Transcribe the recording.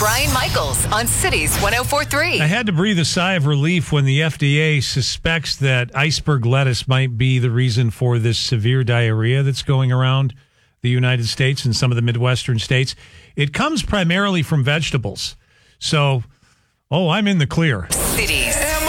Brian Michaels on Cities 104.3. I had to breathe a sigh of relief when the FDA suspects that iceberg lettuce might be the reason for this severe diarrhea that's going around the United States and some of the Midwestern states. It comes primarily from vegetables. So, I'm in the clear. Cities.